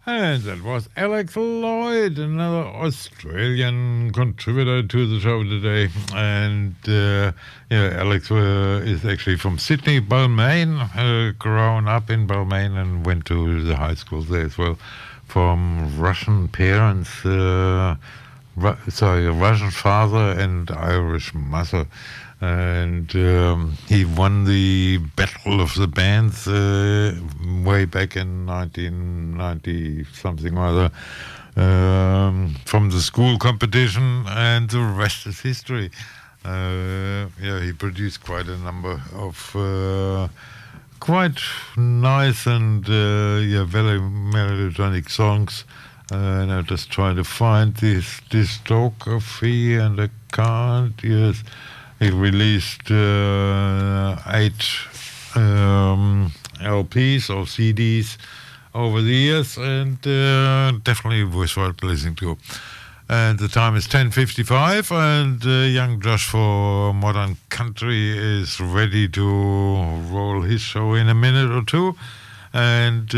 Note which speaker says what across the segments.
Speaker 1: And that was Alex Lloyd, another Australian contributor to the show today. And Alex is actually from Sydney, Balmain, grown up in Balmain and went to the high school there as well. From Russian parents, Russian father and Irish mother. And he won the Battle of the Bands way back in 1990 something or other from the school competition, and the rest is history. He produced quite a number of quite nice and very melodic songs. And I just try to find this discography, and I can't. Yes. He released 8 LPs or CDs over the years, and definitely worth listening to. And the time is 10:55, and young Josh for Modern Country is ready to roll his show in a minute or two. And,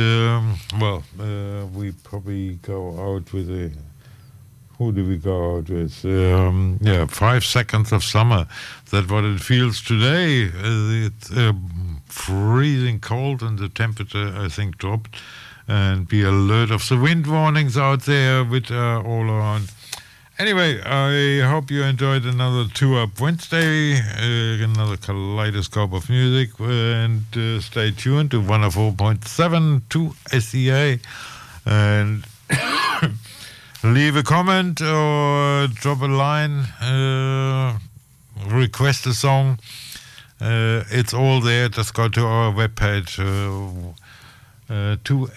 Speaker 1: we probably go out with a... Who do we go out with? 5 Seconds of Summer. That's what it feels today. It's freezing cold, and the temperature, I think, dropped. And be alert of the wind warnings out there, which are all around. Anyway, I hope you enjoyed another Two Up Wednesday, another kaleidoscope of music, and stay tuned to 104.7 to SEA. And... leave a comment or drop a line, request a song. It's all there. Just go to our webpage,